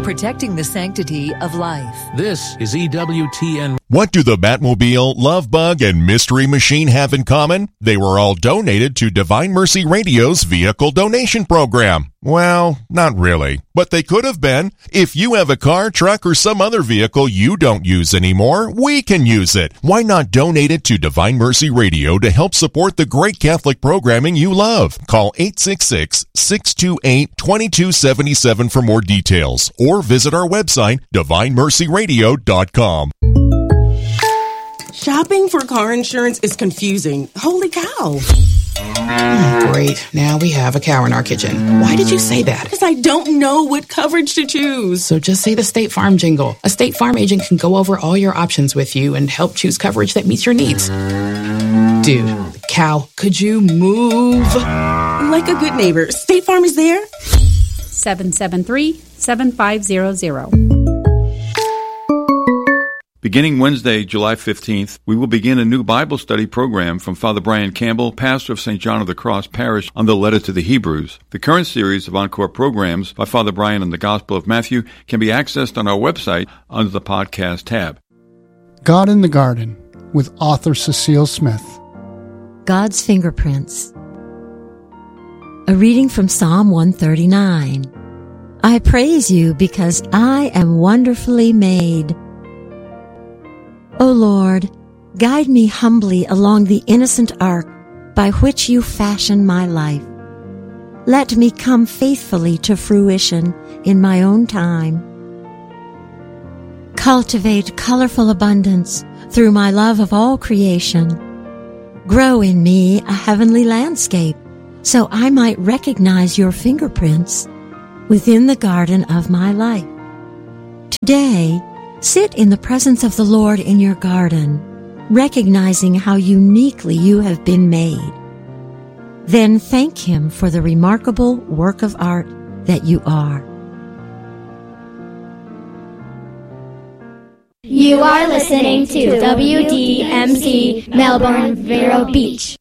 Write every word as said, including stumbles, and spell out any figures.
protecting the sanctity of life. This is E W T N. What do the Batmobile, Love Bug, and Mystery Machine have in common? They were all donated to Divine Mercy Radio's vehicle donation program. Well, not really, but they could have been. If you have a car, truck, or some other vehicle you don't use anymore, we can use it. Why not donate it to Divine Mercy Radio to help support the great Catholic programming you love? Call eight six six, six two eight, two two seven seven for more details, or visit our website, divine mercy radio dot com. Shopping for car insurance is confusing. Holy cow. Great. Now we have a cow in our kitchen. Why did you say that? Because I don't know what coverage to choose. So just say the State Farm jingle. A State Farm agent can go over all your options with you and help choose coverage that meets your needs. Dude, cow, could you move? Like a good neighbor, State Farm is there. seven seven three, seven five zero zero. Beginning Wednesday, July fifteenth, we will begin a new Bible study program from Father Brian Campbell, pastor of Saint John of the Cross Parish, on the letter to the Hebrews. The current series of encore programs by Father Brian on the Gospel of Matthew can be accessed on our website under the podcast tab. God in the Garden with author Cecile Smith. God's Fingerprints. A reading from Psalm one thirty-nine. I praise you because I am wonderfully made. O Lord, guide me humbly along the innocent arc by which you fashion my life. Let me come faithfully to fruition in my own time. Cultivate colorful abundance through my love of all creation. Grow in me a heavenly landscape so I might recognize your fingerprints within the garden of my life. Today, sit in the presence of the Lord in your garden, recognizing how uniquely you have been made. Then thank Him for the remarkable work of art that you are. You are listening to W D M C Melbourne Vero Beach.